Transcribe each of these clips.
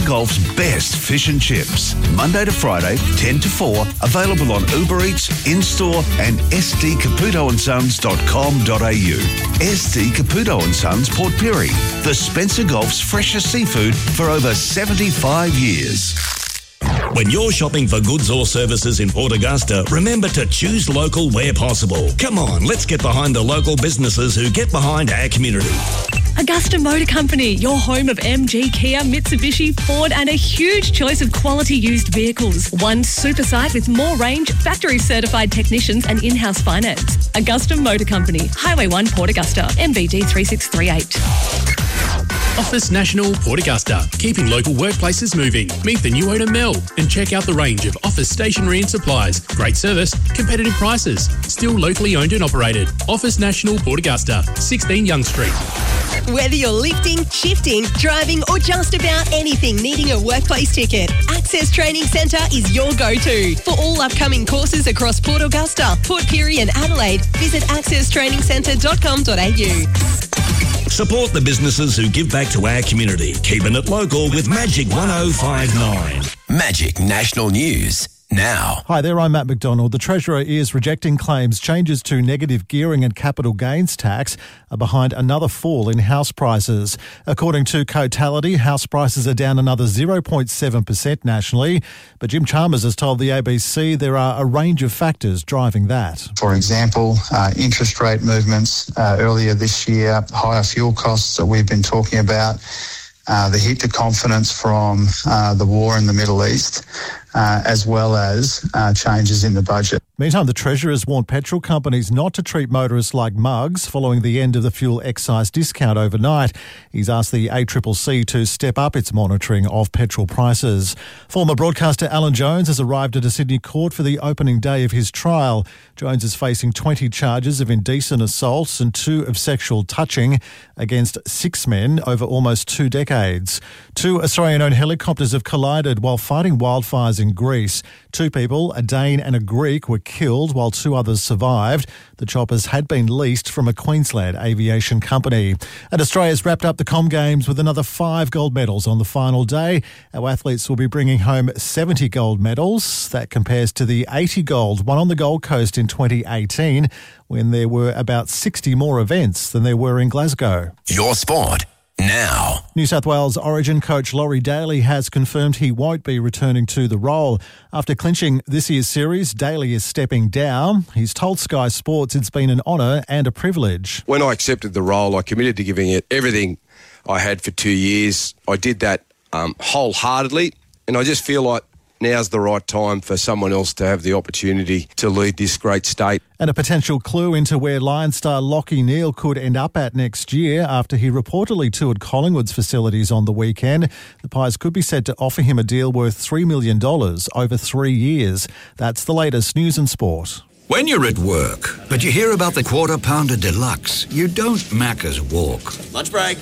Golf's best fish and chips. Monday to Friday, 10 to 4, available on Uber Eats, in-store and sdcaputoandsons.com.au. SD Caputo and Sons, Port Pirie. The Spencer Golf's freshest seafood for over 75 years. When you're shopping for goods or services in Port Augusta, remember to choose local where possible. Come on, let's get behind the local businesses who get behind our community. Augusta Motor Company, your home of MG, Kia, Mitsubishi, Ford and a huge choice of quality used vehicles. One super site with more range, factory certified technicians and in-house finance. Augusta Motor Company, Highway 1, Port Augusta, MBD 3638. Office National Port Augusta, keeping local workplaces moving. Meet the new owner Mel and check out the range of office stationery and supplies. Great service, competitive prices, still locally owned and operated. Office National Port Augusta, 16 Young Street. Whether you're lifting, shifting, driving or just about anything needing a workplace ticket, Access Training Centre is your go-to. For all upcoming courses across Port Augusta, Port Pirie and Adelaide, visit accesstrainingsentre.com.au. Support the businesses who give back to our community. Keeping it local with Magic 1059. Magic National News. Now. Hi there, I'm Matt McDonald. The Treasurer is rejecting claims changes to negative gearing and capital gains tax are behind another fall in house prices. According to Cotality, house prices are down another 0.7% nationally. But Jim Chalmers has told the ABC there are a range of factors driving that. For example, interest rate movements earlier this year, higher fuel costs that we've been talking about, the hit to confidence from the war in the Middle East, as well as changes in the budget. Meantime, the Treasurer has warned petrol companies not to treat motorists like mugs following the end of the fuel excise discount overnight. He's asked the ACCC to step up its monitoring of petrol prices. Former broadcaster Alan Jones has arrived at a Sydney court for the opening day of his trial. Jones is facing 20 charges of indecent assaults and 2 of sexual touching against 6 men over almost 2 decades. 2 Australian-owned helicopters have collided while fighting wildfires in Greece. 2 people, a Dane and a Greek, were killed while 2 others survived. The choppers had been leased from a Queensland aviation company. And Australia's wrapped up the Com Games with another 5 gold medals on the final day. Our athletes will be bringing home 70 gold medals. That compares to the 80 gold won on the Gold Coast in 2018, when there were about 60 more events than there were in Glasgow. Your sport now. New South Wales Origin coach Laurie Daly has confirmed he won't be returning to the role. After clinching this year's series, Daly is stepping down. He's told Sky Sports it's been an honour and a privilege. When I accepted the role, I committed to giving it everything I had for 2 years. I did that wholeheartedly, and I just feel like now's the right time for someone else to have the opportunity to lead this great state. And a potential clue into where Lion star Lachie Neale could end up at next year after he reportedly toured Collingwood's facilities on the weekend. The Pies could be said to offer him a deal worth $3 million over 3 years. That's the latest news and sport. When you're at work, but you hear about the Quarter Pounder Deluxe, you don't Macca's walk. Lunch break.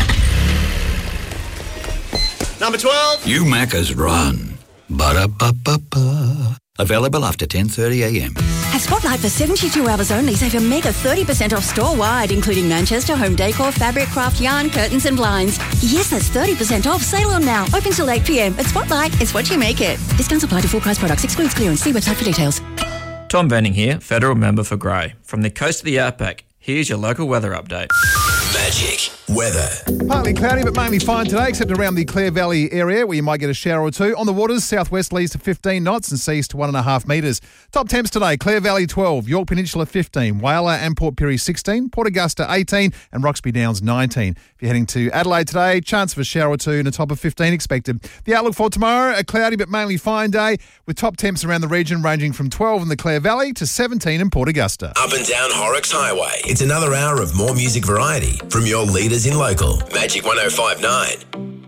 Number 12. You Macca's run. Ba-da-ba-ba-ba. Available after 10:30am. At Spotlight for 72 hours only, save a mega 30% off store-wide, including Manchester home decor, fabric, craft, yarn, curtains and blinds. Yes, that's 30% off. Sale on now. Open till 8pm. At Spotlight, it's what you make it. Discounts apply to full price products. Excludes clearance. See website for details. Tom Benning here, Federal Member for Grey. From the coast of the Outback, here's your local weather update. Magic weather. Partly cloudy but mainly fine today, except around the Clare Valley area where you might get a shower or 2. On the waters, southwesterlies to 15 knots and seas to 1.5 metres. Top temps today, Clare Valley 12, York Peninsula 15, Whyalla and Port Pirie 16, Port Augusta 18 and Roxby Downs 19. If you're heading to Adelaide today, chance of a shower or 2 and a top of 15 expected. The outlook for tomorrow, a cloudy but mainly fine day with top temps around the region ranging from 12 in the Clare Valley to 17 in Port Augusta. Up and down Horrocks Highway. It's another hour of more music variety from your leaders in local. Magic 1059.